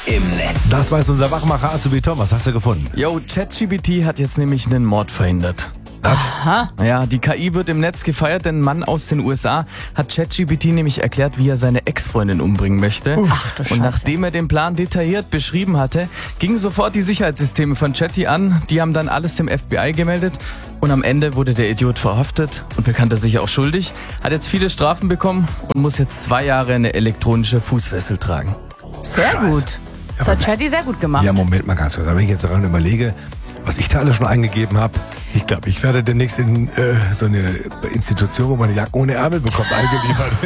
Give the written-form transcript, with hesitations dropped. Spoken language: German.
im Netz. Das weiß unser Wachmacher Azubi Tom. Was hast du gefunden? Yo, ChatGPT hat jetzt nämlich einen Mord verhindert. Aha. Ja, die KI wird im Netz gefeiert, denn ein Mann aus den USA hat ChatGPT nämlich erklärt, wie er seine Ex-Freundin umbringen möchte. Ach du Scheiße. Und nachdem er den Plan detailliert beschrieben hatte, gingen sofort die Sicherheitssysteme von Chatty an. Die haben dann alles dem FBI gemeldet. Und am Ende wurde der Idiot verhaftet und bekannte sich auch schuldig. Hat jetzt viele Strafen bekommen und muss jetzt 2 Jahre eine elektronische Fußfessel tragen. Sehr Scheiße. gut. Das hat Chatty sehr gut gemacht. Ja, Moment mal ganz kurz. Wenn ich jetzt daran überlege, was ich da alles schon eingegeben habe, ich glaube, ich werde demnächst in so eine Institution, wo man eine Jacke ohne Ärmel bekommt, eingeliefert.